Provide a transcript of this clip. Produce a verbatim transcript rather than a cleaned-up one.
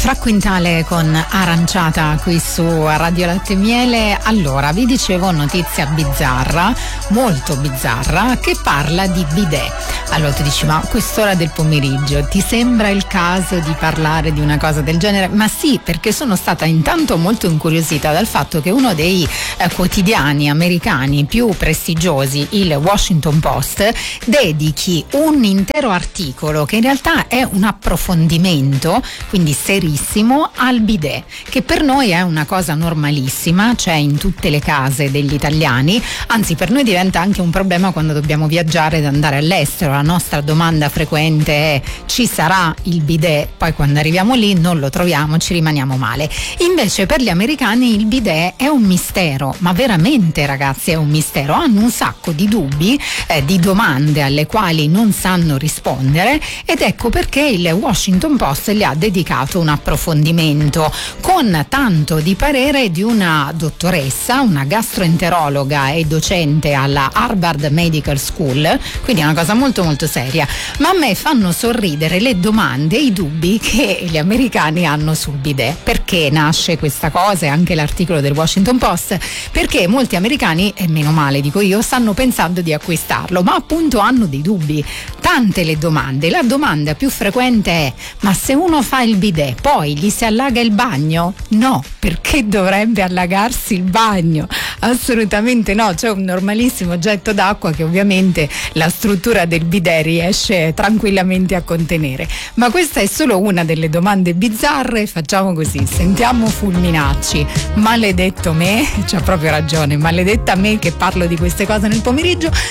Fra Quintale con Aranciata qui su Radio Latte e Miele. Allora, vi dicevo notizia bizzarra, molto bizzarra, che parla di bidet. Allora ti dici, ma a quest'ora del pomeriggio ti sembra il caso di parlare di una cosa del genere? Ma sì, perché sono stata intanto molto incuriosita dal fatto che uno dei eh, quotidiani americani più prestigiosi, il Washington Post, dedichi un intero articolo che in realtà è un approfondimento, quindi serissimo, al bidet, che per noi è una cosa normalissima, c'è in tutte le case degli italiani, anzi per noi diventa anche un problema quando dobbiamo viaggiare ed andare all'estero. La nostra domanda frequente è: ci sarà il bidet? Poi quando arriviamo lì non lo troviamo, ci rimaniamo male. Invece per gli americani il bidet è un mistero, ma veramente ragazzi è un mistero, hanno un sacco di dubbi, eh, di domande alle quali non sanno rispondere, ed ecco perché il Washington Post gli ha dedicato un approfondimento con tanto di parere di una dottoressa, una gastroenterologa e docente alla Harvard Medical School, quindi è una cosa molto molto seria. Ma a me fanno sorridere le domande e i dubbi che gli americani hanno sul bidet. Perché nasce questa cosa? E anche l'articolo del Washington Post, perché molti americani, e meno male dico io, stanno pensando di acquistarlo, ma appunto hanno dei dubbi. Tante le domande. La domanda più frequente è: ma se uno fa il bidet poi gli si allaga il bagno? No, perché dovrebbe allagarsi il bagno? Assolutamente no, c'è un normalissimo getto d'acqua che ovviamente la struttura del bidet riesce tranquillamente a contenere. Ma questa è solo una delle domande bizzarre. Facciamo così, sentiamo Fulminacci, maledetto me, c'ha proprio ragione, maledetta me che parlo di queste cose nel pomeriggio,